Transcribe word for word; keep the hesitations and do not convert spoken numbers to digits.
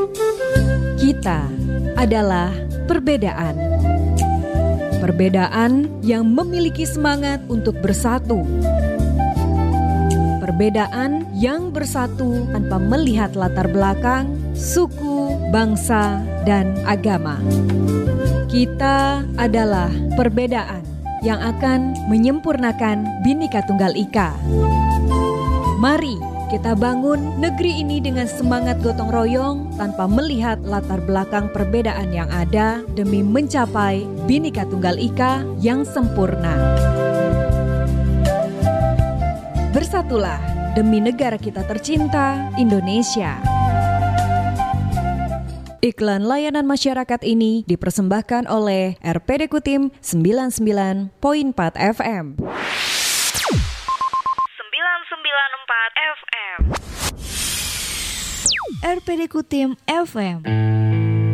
Kita adalah perbedaan. Perbedaan yang memiliki semangat untuk bersatu. Perbedaan yang bersatu tanpa melihat latar belakang, suku, bangsa, dan agama. Kita adalah perbedaan yang akan menyempurnakan Bhinneka Tunggal Ika. Mari kita bangun negeri ini dengan semangat gotong royong tanpa melihat latar belakang perbedaan yang ada demi mencapai Bhinneka Tunggal Ika yang sempurna. Bersatulah demi negara kita tercinta, Indonesia. Iklan layanan masyarakat ini dipersembahkan oleh R P D Kutim sembilan puluh sembilan koma empat F M. sembilan puluh sembilan koma empat F M. R P D Kutim F M.